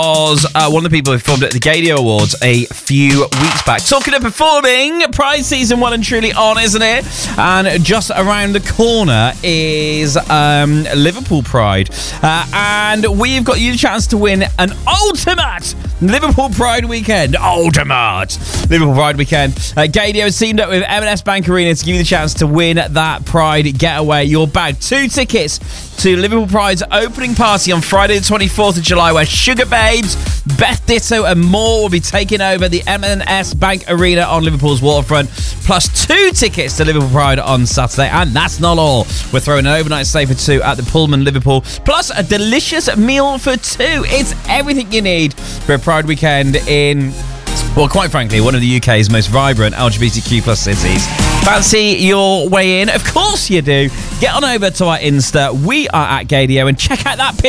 was one of the people who performed at the Gaydio Awards a few weeks back. Talking of performing, Pride season well and truly on, isn't it? And just around the corner is Liverpool Pride. And we've got you the chance to win an ultimate Liverpool Pride weekend. Ultimate Liverpool Pride weekend. Gaydio has teamed up with M&S Bank Arena to give you the chance to win that Pride getaway. Your bag 2 tickets to Liverpool Pride's opening party on Friday the 24th of July, where Sugar Babes, Beth Ditto and more will be taking over the M&S Bank Arena on Liverpool's waterfront, plus 2 tickets to Liverpool Pride on Saturday. And that's not all. We're throwing an overnight stay for 2 at the Pullman Liverpool, plus a delicious meal for 2. It's everything you need for a Pride weekend in, well, quite frankly, one of the UK's most vibrant LGBTQ plus cities. Fancy your way in? Of course you do. Get on over to our Insta. We are at Gaydio, and check out that pin